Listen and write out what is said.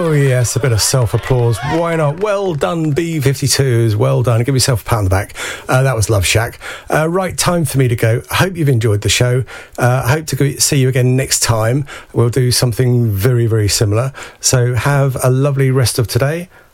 Oh yes, a bit of self-applause. Why not? Well done, B-52s. Well done. Give yourself a pat on the back. That was Love Shack. Right, time for me to go. I hope you've enjoyed the show. I hope to see you again next time. We'll do something very, very similar. So have a lovely rest of today.